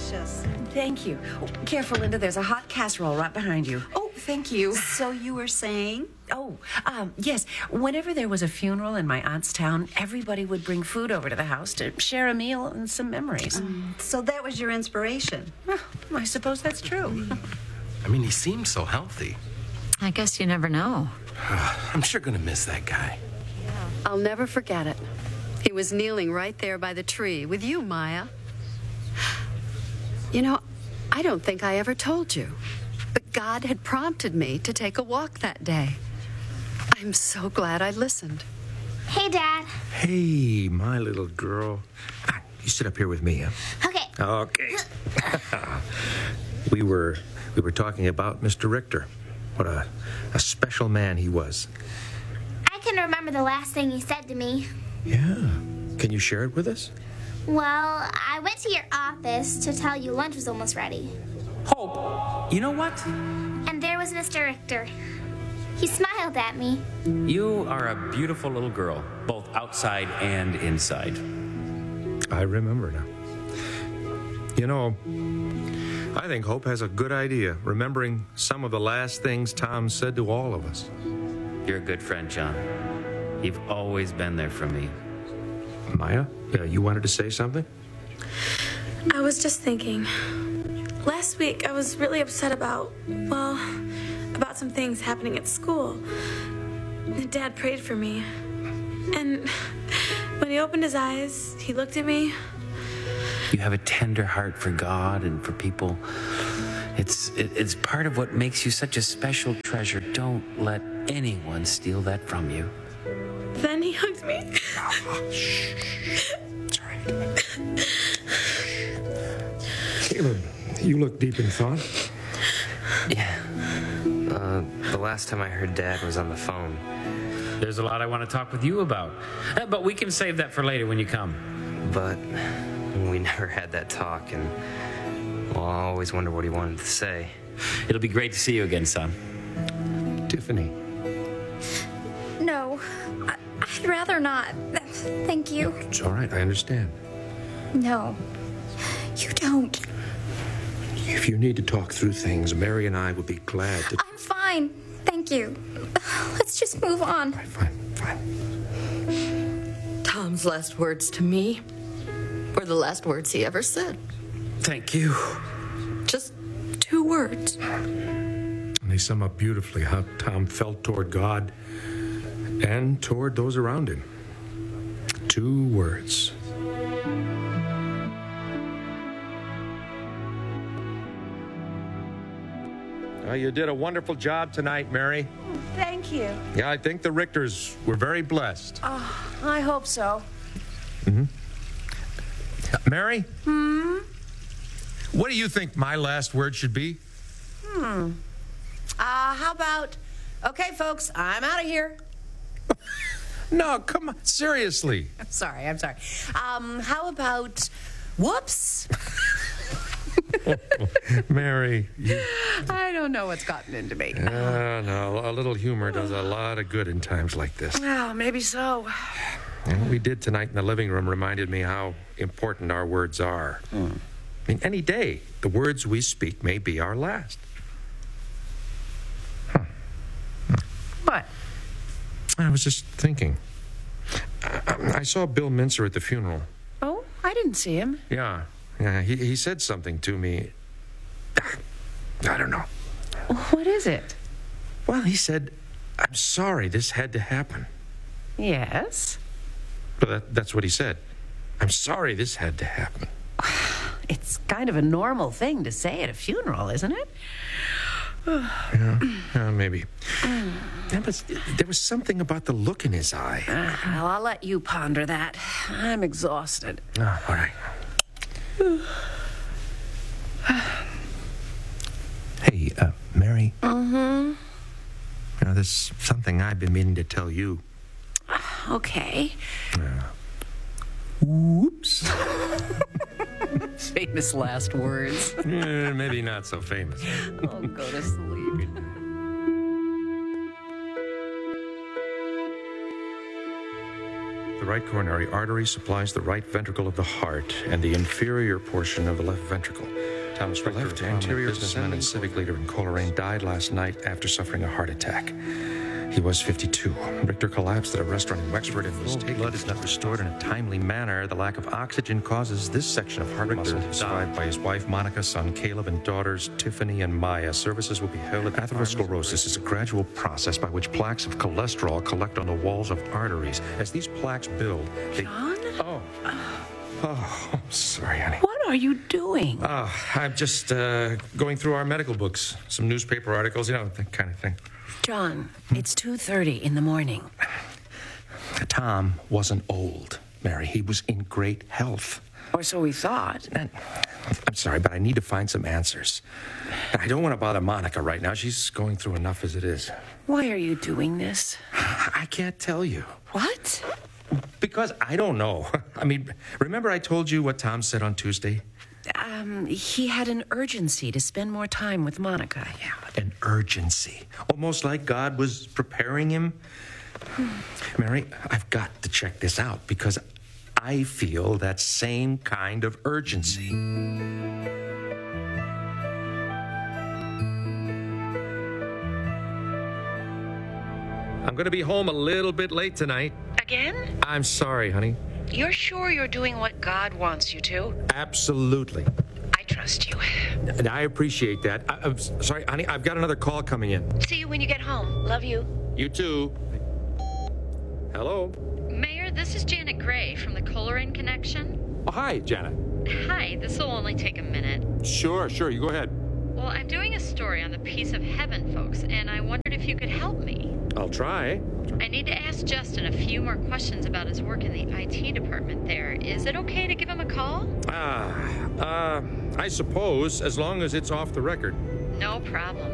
delicious. Thank you. Oh, careful, Linda. There's a hot casserole right behind you. Oh, thank you. So you were saying? Yes. Whenever there was a funeral in my aunt's town, everybody would bring food over to the house to share a meal and some memories. So that was your inspiration. Well, I suppose that's true. I mean, he seems so healthy. I guess you never know. I'm sure gonna miss that guy. I'll never forget it. He was kneeling right there by the tree with you, Maya. You know, I don't think I ever told you, but God had prompted me to take a walk that day. I'm so glad I listened. Hey, Dad. Hey, my little girl. You sit up here with me, huh? Okay. Okay. We were talking about Mr. Richter. What a special man he was. I can remember the last thing you said to me. Yeah. Can you share it with us? Well, I went to your office to tell you lunch was almost ready. Hope, you know what? And there was Mr. Richter. He smiled at me. You are a beautiful little girl, both outside and inside. I remember now. You know, I think Hope has a good idea, remembering some of the last things Tom said to all of us. You're a good friend, John. You've always been there for me. Maya, you wanted to say something? I was just thinking. Last week, I was really upset about some things happening at school. Dad prayed for me. And when he opened his eyes, he looked at me. You have a tender heart for God and for people. It's part of what makes you such a special treasure. Don't let anyone steal that from you. Then he hugged me. Shh. It's all right. Caleb, you look deep in thought. Yeah. The last time I heard Dad was on the phone. There's a lot I want to talk with you about. But we can save that for later when you come. But we never had that talk, and well, I always wonder what he wanted to say. It'll be great to see you again, son. Tiffany. No, I'd rather not. Thank you. It's all right, I understand. No, you don't. If you need to talk through things, Mary and I would be glad to... I'm fine. Thank you. Let's just move on. Fine. Tom's last words to me were the last words he ever said. Thank you. Just 2 words. And they sum up beautifully how Tom felt toward God and toward those around him. 2 words. You did a wonderful job tonight, Mary. Thank you. Yeah, I think the Richters were very blessed. I hope so. Mary? What do you think my last word should be? How about, okay, folks, I'm out of here. No, come on, seriously. I'm sorry. How about, whoops? Mary, you... I don't know what's gotten into me. No, a little humor does a lot of good in times like this. Oh, maybe so. And what we did tonight in the living room reminded me how important our words are. I mean, any day, the words we speak may be our last. What? I was just thinking. I saw Bill Mincer at the funeral. Oh, I didn't see him. Yeah, he said something to me. I don't know. What is it? Well, he said, I'm sorry this had to happen. Yes? But that's what he said. I'm sorry this had to happen. It's kind of a normal thing to say at a funeral, isn't it? Yeah, maybe. Yeah, but there was something about the look in his eye. Well, I'll let you ponder that. I'm exhausted. Oh, all right. Hey, Mary. There's something I've been meaning to tell you. Okay. Whoops. Famous last words. Maybe not so famous. I'll go to sleep. The right coronary artery supplies the right ventricle of the heart and the inferior portion of the left ventricle. Thomas Richter, left anterior arm, businessman and civic leader in Coleraine, died last night after suffering a heart attack. He was 52. Richter collapsed at a restaurant in Wexford and was taken. Blood is not restored in a timely manner. The lack of oxygen causes this section of heart muscle described by his wife Monica, son Caleb, and daughters Tiffany and Maya. Services will be held at atherosclerosis. Is a gradual process by which plaques of cholesterol collect on the walls of arteries. As these plaques build, they... John? Oh, I'm sorry, honey. What are you doing? I'm just going through our medical books, some newspaper articles, that kind of thing. John, it's 2:30 in the morning. Tom wasn't old, Mary. He was in great health. Or so we thought. And I'm sorry, but I need to find some answers. And I don't want to bother Monica right now. She's going through enough as it is. Why are you doing this? I can't tell you. What? Because I don't know. I mean, remember I told you what Tom said on Tuesday? He had an urgency to spend more time with Monica. Yeah, an urgency. Almost like God was preparing him. Mary, I've got to check this out because I feel that same kind of urgency. I'm going to be home a little bit late tonight. Again? I'm sorry, honey. You're sure you're doing what God wants you to? Absolutely. I trust you. And I appreciate that. I'm sorry, honey, I've got another call coming in. See you when you get home. Love you. You too. Hello? Mayor, this is Janet Gray from the Coleraine Connection. Oh, hi, Janet. Hi, this will only take a minute. Sure, you go ahead. Well, I'm doing a story on the Piece of Heaven folks, and I wondered if you could help me. I'll try. I need to ask Justin a few more questions about his work in the IT department there. Is it okay to give him a call? I suppose, as long as it's off the record. No problem.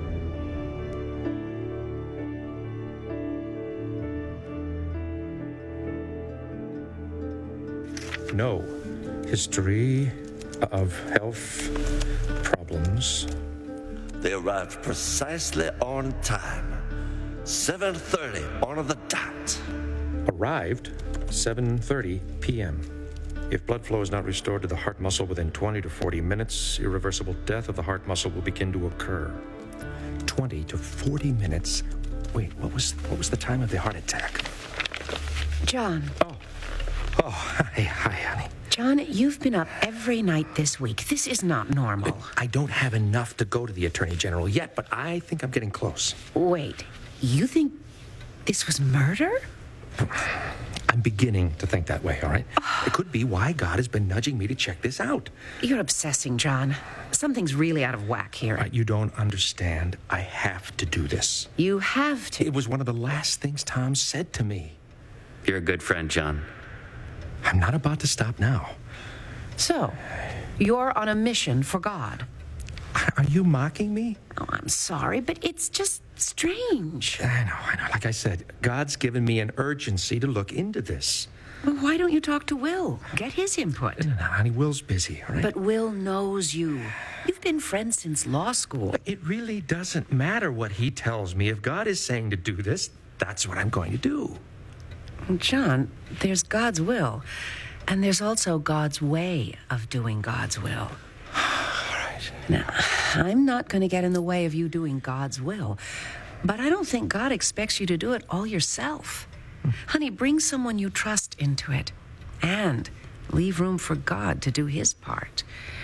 No. History of health problems. They arrived precisely on time. 7:30 on the dot. Arrived 7:30 p.m. If blood flow is not restored to the heart muscle within 20 to 40 minutes, irreversible death of the heart muscle will begin to occur. 20 to 40 minutes? Wait, what was the time of the heart attack? John. Oh, hi, honey. John, you've been up every night this week. This is not normal. I don't have enough to go to the Attorney General yet, but I think I'm getting close. Wait, you think this was murder? I'm beginning to think that way, all right? It could be why God has been nudging me to check this out. You're obsessing, John. Something's really out of whack here. You don't understand. I have to do this. You have to. It was one of the last things Tom said to me. You're a good friend, John. I'm not about to stop now. So, you're on a mission for God. Are you mocking me? Oh, I'm sorry, but it's just strange. I know. Like I said, God's given me an urgency to look into this. Well, why don't you talk to Will? Get his input. No, honey, Will's busy, all right? But Will knows you. You've been friends since law school. It really doesn't matter what he tells me. If God is saying to do this, that's what I'm going to do. John, there's God's will, and there's also God's way of doing God's will. Now, I'm not going to get in the way of you doing God's will, but I don't think God expects you to do it all yourself. Honey, bring someone you trust into it, and leave room for God to do his part.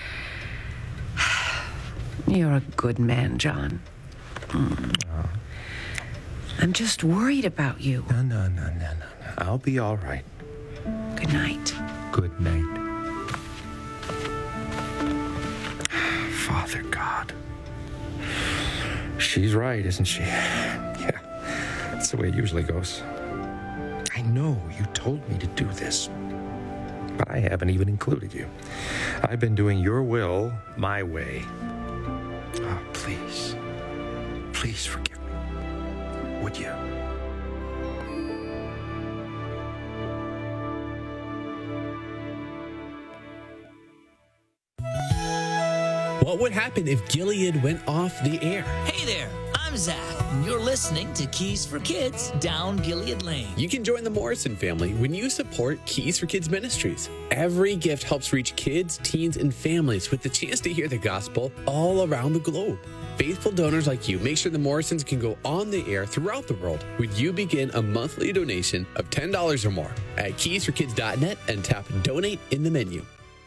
You're a good man, John. I'm just worried about you. No. I'll be all right. Good night. Good night. Father God. She's right, isn't she? Yeah, that's the way it usually goes. I know you told me to do this, but I haven't even included you. I've been doing your will my way. Oh, please. Please forgive me. Would you? What would happen if Gilead went off the air? Hey there, I'm Zach, and you're listening to Keys for Kids down Gilead Lane. You can join the Morrison family when you support Keys for Kids Ministries. Every gift helps reach kids, teens, and families with the chance to hear the gospel all around the globe. Faithful donors like you make sure the Morrisons can go on the air throughout the world when you begin a monthly donation of $10 or more at keysforkids.net and tap Donate in the menu.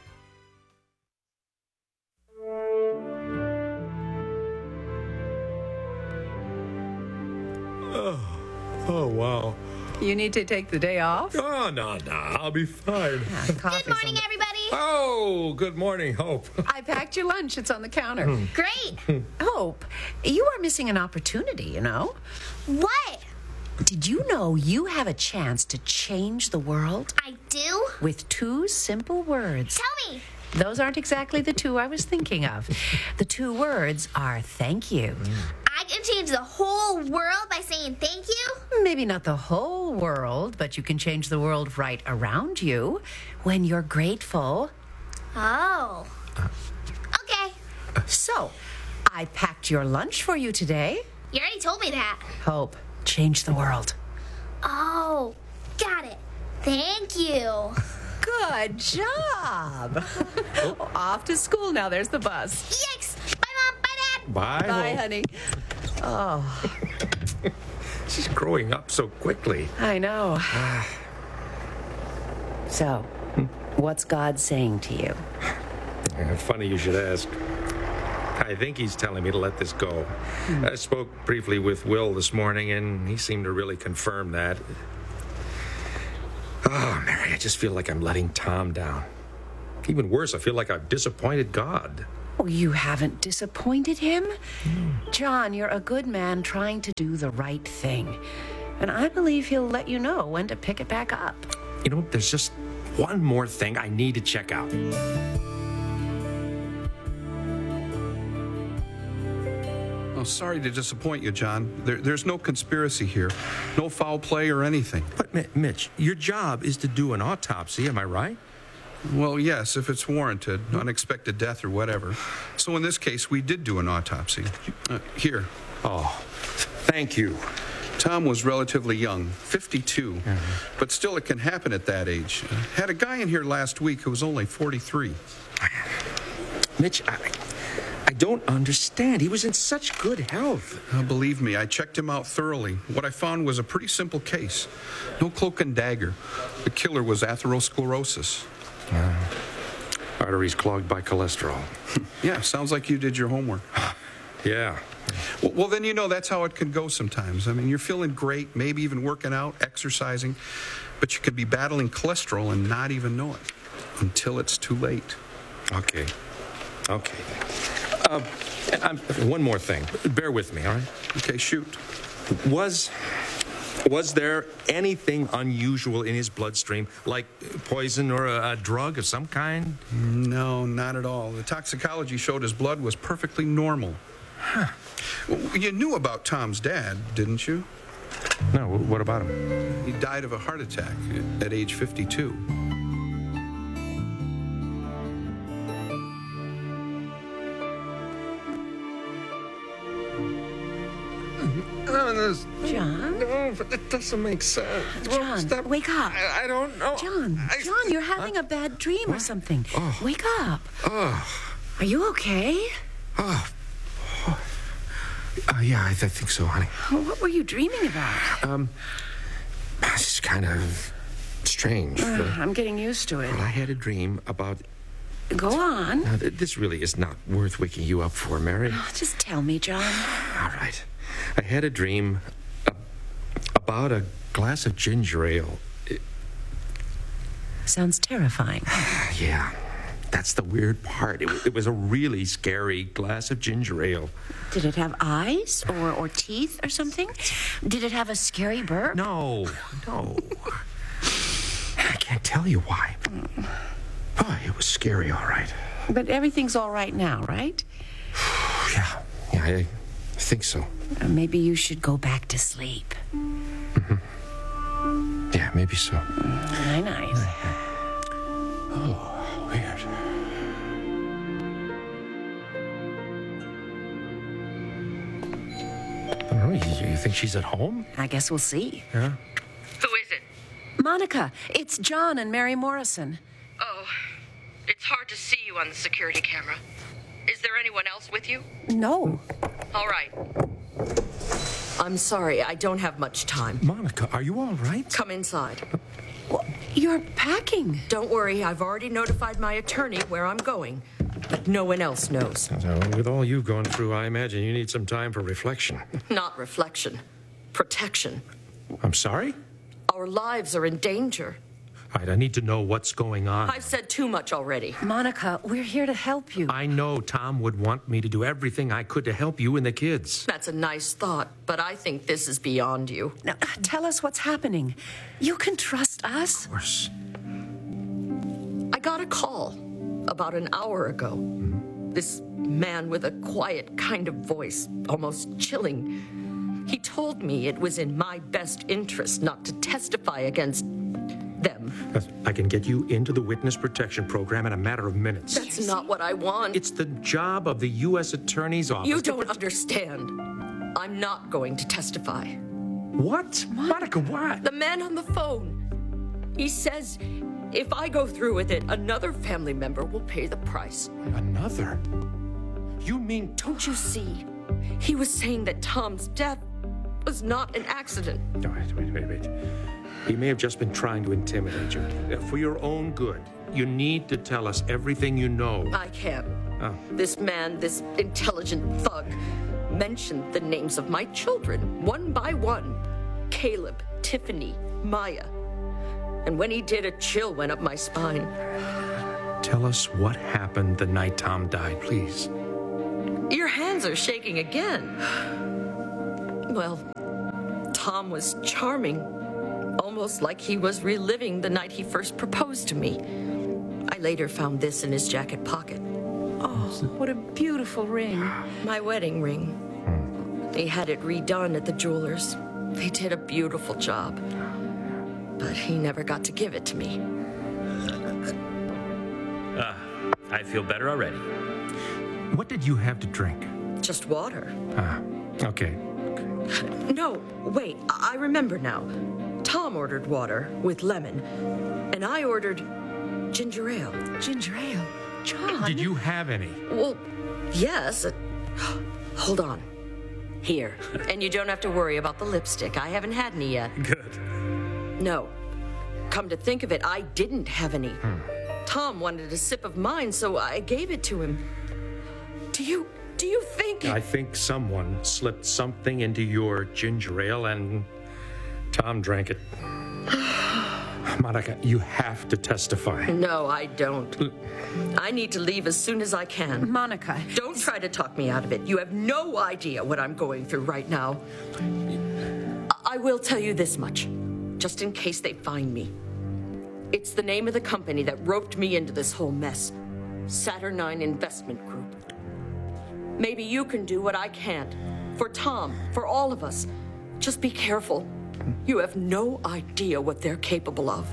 Oh, wow. You need to take the day off? Oh, no, I'll be fine. Good morning, everybody. Oh, good morning, Hope. I packed your lunch. It's on the counter. Great. Hope, you are missing an opportunity, you know? What? Did you know you have a chance to change the world? I do? With 2 simple words. Tell me. Those aren't exactly the 2 I was thinking of. The 2 words are thank you. I can change the whole world by saying thank you? Maybe not the whole world, but you can change the world right around you when you're grateful. Oh. Okay. So, I packed your lunch for you today. You already told me that. Hope, change the world. Oh, got it. Thank you. Good job. Off to school now. There's the bus. Yikes. Bye, Mom. Bye, Dad. Bye, Bye, Hope. honey. Oh, She's growing up so quickly. I know. So, what's God saying to you? Funny you should ask. I think he's telling me to let this go. I spoke briefly with Will this morning, and he seemed to really confirm that. Oh, Mary, I just feel like I'm letting Tom down. Even worse, I feel like I've disappointed God. Oh, you haven't disappointed him? John, you're a good man trying to do the right thing. And I believe he'll let you know when to pick it back up. You know, there's just one more thing I need to check out. Oh, sorry to disappoint you, John. There's no conspiracy here. No foul play or anything. But, Mitch, your job is to do an autopsy, am I right? Well, yes, if it's warranted, unexpected death or whatever. So in this case, we did do an autopsy. Here. Oh, thank you. Tom was relatively young, 52, but still it can happen at that age. Had a guy in here last week who was only 43. Mitch, I don't understand. He was in such good health. Believe me, I checked him out thoroughly. What I found was a pretty simple case. No cloak and dagger. The killer was atherosclerosis. Arteries clogged by cholesterol. Yeah, sounds like you did your homework. Yeah. Well, then you know that's how it can go sometimes. I mean, you're feeling great, maybe even working out, exercising, but you could be battling cholesterol and not even know it until it's too late. Okay. One more thing. Bear with me, all right? Okay, shoot. Was there anything unusual in his bloodstream, like poison or a drug of some kind? No, not at all. The toxicology showed his blood was perfectly normal. Huh. You knew about Tom's dad, didn't you? No, what about him? He died of a heart attack at age 52. John? No, but that doesn't make sense. John, wake up. I don't know. John, you're having a bad dream or something. Oh. Wake up. Oh. Are you okay? Yeah, I think so, honey. What were you dreaming about? It's kind of strange. I'm getting used to it. Well, I had a dream about... Go on. Now, this really is not worth waking you up for, Mary. Just tell me, John. All right. I had a dream about a glass of ginger ale. Sounds terrifying. Yeah, that's the weird part. It was a really scary glass of ginger ale. Did it have eyes or teeth or something? Did it have a scary burp? No. I can't tell you why. Oh, it was scary, all right. But everything's all right now, right? Yeah, I think so. Maybe you should go back to sleep. Mm-hmm. Yeah, maybe so. Night. Oh, weird. Oh, you think she's at home? I guess we'll see. Yeah. Who is it? Monica, it's John and Mary Morrison. Oh, it's hard to see you on the security camera. Is there anyone else with you? No. All right. I'm sorry, I don't have much time. Monica, are you all right? Come inside. Well, you're packing. Don't worry, I've already notified my attorney where I'm going, but no one else knows. So, with all you've gone through, I imagine you need some time for reflection. Not reflection. Protection. I'm sorry? Our lives are in danger. All right, I need to know what's going on. I've said too much already. Monica, we're here to help you. I know Tom would want me to do everything I could to help you and the kids. That's a nice thought, but I think this is beyond you. Now, tell us what's happening. You can trust us. Of course. I got a call about an hour ago. This man with a quiet kind of voice, almost chilling. He told me it was in my best interest not to testify against them. I can get you into the witness protection program in a matter of minutes. That's not what I want. It's the job of the U.S. Attorney's Office. You don't understand. I'm not going to testify. What? Monica, what? The man on the phone. He says if I go through with it, another family member will pay the price. Another? You mean... Don't you see? He was saying that Tom's death was not an accident. No, wait. He may have just been trying to intimidate you. For your own good, you need to tell us everything you know. I can't. Oh. This man, this intelligent thug, mentioned the names of my children, one by one. Caleb, Tiffany, Maya. And when he did, a chill went up my spine. Tell us what happened the night Tom died, please. Your hands are shaking again. Well, Tom was charming. Almost like he was reliving the night he first proposed to me. I later found this in his jacket pocket. Oh, what a beautiful ring. My wedding ring. He had it redone at the jeweler's. They did a beautiful job. But he never got to give it to me. I feel better already. What did you have to drink? Just water. Okay. No, wait, I remember now. Tom ordered water with lemon, and I ordered ginger ale. Ginger ale? John? Did you have any? Well, yes. Hold on. Here. And you don't have to worry about the lipstick. I haven't had any yet. Good. No. Come to think of it, I didn't have any. Tom wanted a sip of mine, so I gave it to him. Do you think... I think someone slipped something into your ginger ale and Tom drank it. Monica, you have to testify. No, I don't. I need to leave as soon as I can. Monica. Don't try to talk me out of it. You have no idea what I'm going through right now. I will tell you this much, just in case they find me. It's the name of the company that roped me into this whole mess. Saturnine Investment Group. Maybe you can do what I can't. For Tom, for all of us. Just be careful. You have no idea what they're capable of.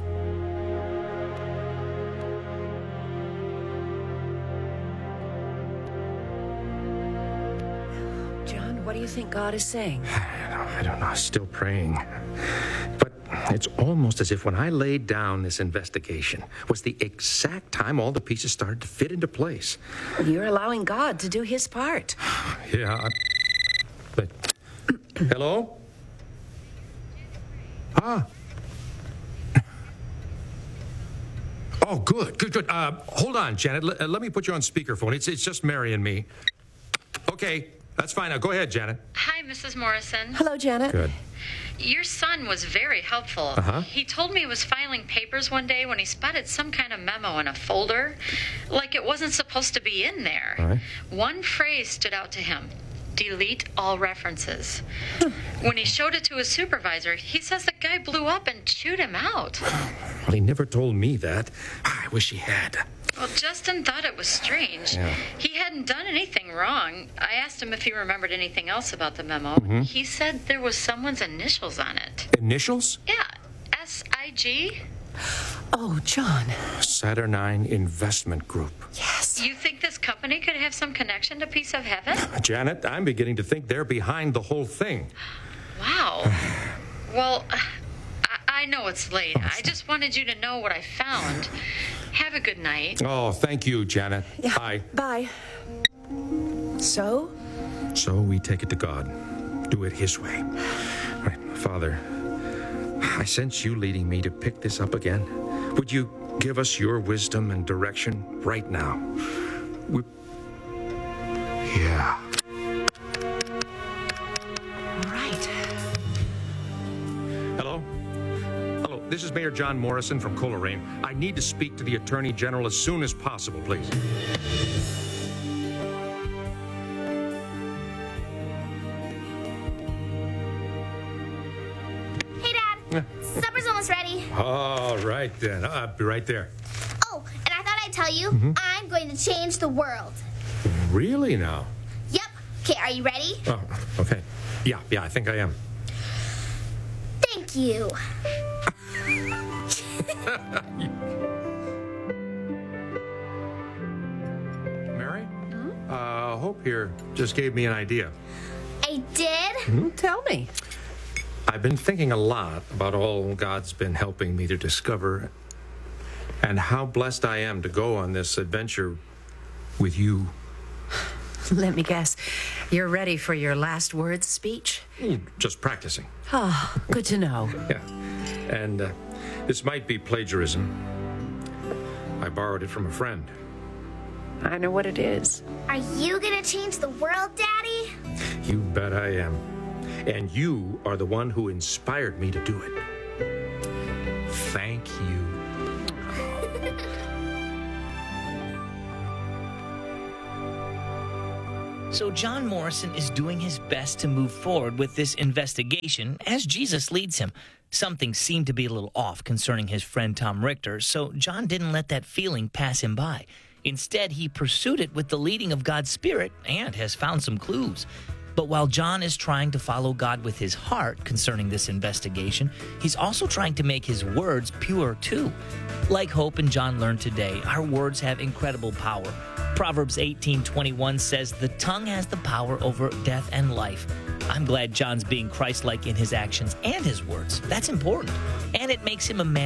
John, what do you think God is saying? I don't know. Still praying. But it's almost as if when I laid down this investigation was the exact time all the pieces started to fit into place. You're allowing God to do his part. Yeah. But, hello? Oh, good. Hold on, Janet. Let me put you on speakerphone. It's just Mary and me. Okay, that's fine. Now, go ahead, Janet. Hi, Mrs. Morrison. Hello, Janet. Good. Your son was very helpful. He told me he was filing papers one day when he spotted some kind of memo in a folder, like it wasn't supposed to be in there. All right. One phrase stood out to him. Delete all references. When he showed it to his supervisor, he says the guy blew up and chewed him out. Well, he never told me that. I wish he had. Well, Justin thought it was strange. Yeah. He hadn't done anything wrong. I asked him if he remembered anything else about the memo. He said there was someone's initials on it. Initials? Yeah, S-I-G. Oh, John. Saturnine Investment Group. Yes. You think this company could have some connection to Piece of Heaven? Janet, I'm beginning to think they're behind the whole thing. Wow. Well, I know it's late. I just wanted you to know what I found. Have a good night. Oh, thank you, Janet. Yeah. Bye. Bye. So? So we take it to God. Do it His way. Right, Father, I sense you leading me to pick this up again. Would you give us your wisdom and direction right now? Yeah. All right. Hello? Hello, this is Mayor John Morrison from Coleraine. I need to speak to the Attorney General as soon as possible, please. Hey, Dad. Supper's almost ready. All right, then. I'll be right there. Oh, and I thought I'd tell you, I'm going to change the world. Really now? Yep. Okay, are you ready? Oh, okay. Yeah, I think I am. Thank you. Mary? Hope here just gave me an idea. I did? Tell me. I've been thinking a lot about all God's been helping me to discover and how blessed I am to go on this adventure with you. Let me guess. You're ready for your last words speech? Just practicing. Oh, good to know. Yeah. And this might be plagiarism. I borrowed it from a friend. I know what it is. Are you going to change the world, Daddy? You bet I am. And you are the one who inspired me to do it. Thank you. So John Morrison is doing his best to move forward with this investigation as Jesus leads him. Something seemed to be a little off concerning his friend Tom Richter, so John didn't let that feeling pass him by. Instead, he pursued it with the leading of God's Spirit and has found some clues. But while John is trying to follow God with his heart concerning this investigation, he's also trying to make his words pure too. Like Hope and John learned today, our words have incredible power. Proverbs 18:21 says, "The tongue has the power over death and life." I'm glad John's being Christ-like in his actions and his words. That's important. And it makes him a man